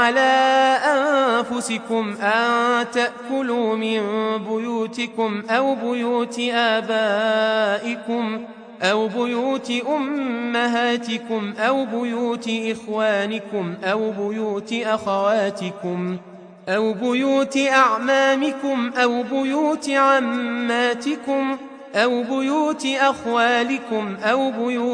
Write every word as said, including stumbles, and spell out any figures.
على أنفسكم أن تأكلوا من بيوتكم أو بيوت آبائكم أو بيوت أمهاتكم أو بيوت إخوانكم أو بيوت أخواتكم أو بيوت أعمامكم أو بيوت عماتكم أو بيوت أخوالكم أو بيوت